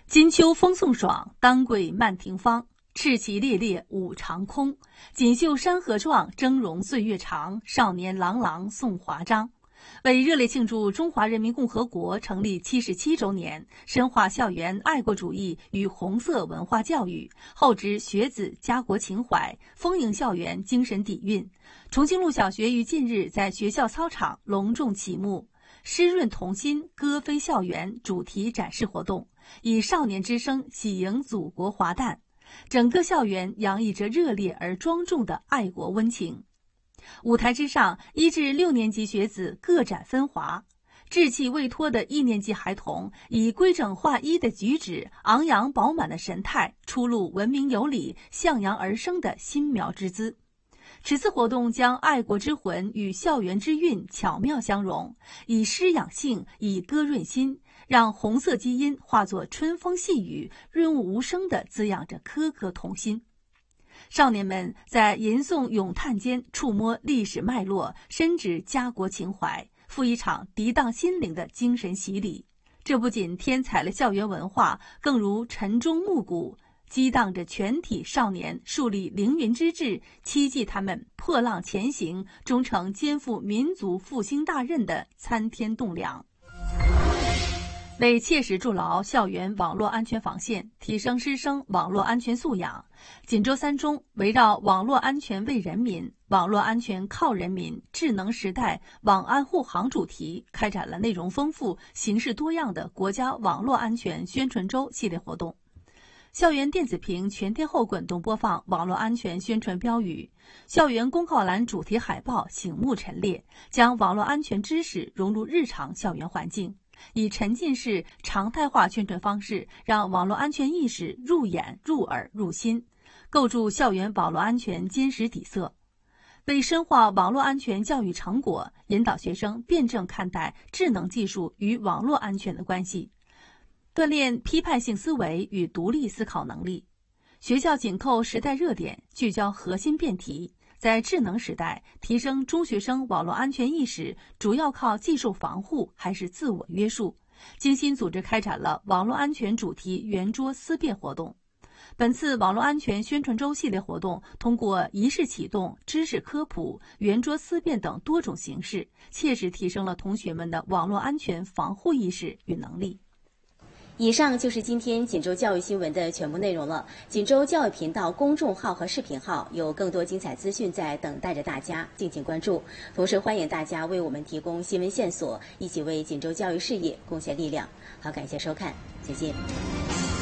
金秋风送爽，当桂漫庭芳。赤旗猎猎舞长空，锦绣山河壮，峥嵘岁月长。少年朗朗颂华章。为热烈庆祝中华人民共和国成立77周年，深化校园爱国主义与红色文化教育，厚植学子家国情怀，丰盈校园精神底蕴，重庆路小学于近日在学校操场隆重启幕湿润童心，歌飞校园主题展示活动，以少年之声喜迎祖国华诞。整个校园洋溢着热烈而庄重的爱国温情。舞台之上，1至6年级学子各展风华，稚气未脱的1年级孩童以规整划一的举止、昂扬饱满的神态，出露文明有礼、向阳而生的新苗之姿。此次活动将爱国之魂与校园之韵巧妙相融，以诗养性，以歌润心，让红色基因化作春风细雨，润物无声地滋养着颗颗童心。少年们在吟诵咏叹间触摸历史脉络，深植家国情怀，赴一场涤荡心灵的精神洗礼。这不仅添彩了校园文化，更如晨钟暮鼓，激荡着全体少年树立凌云之志，期冀他们破浪前行，终成肩负民族复兴大任的参天栋梁。为切实筑牢校园网络安全防线，提升师生网络安全素养，锦州三中围绕网络安全为人民、网络安全靠人民、智能时代网安护航主题，开展了内容丰富、形式多样的国家网络安全宣传周系列活动。校园电子屏全天候滚动播放网络安全宣传标语，校园公告栏主题海报醒目陈列，将网络安全知识融入日常校园环境，以沉浸式常态化宣传方式，让网络安全意识入眼、入耳、入心，构筑校园网络安全坚实底色。为深化网络安全教育成果，引导学生辩证看待智能技术与网络安全的关系，锻炼批判性思维与独立思考能力。学校紧扣时代热点，聚焦核心辩题，在智能时代提升中学生网络安全意识，主要靠技术防护还是自我约束？精心组织开展了网络安全主题圆桌思辨活动。本次网络安全宣传周系列活动，通过仪式启动、知识科普、圆桌思辨等多种形式，切实提升了同学们的网络安全防护意识与能力。 以上就是今天锦州教育新闻的全部内容了。锦州教育频道公众号和视频号有更多精彩资讯在等待着大家，敬请关注。同时欢迎大家为我们提供新闻线索，一起为锦州教育事业贡献力量。好，感谢收看，再见。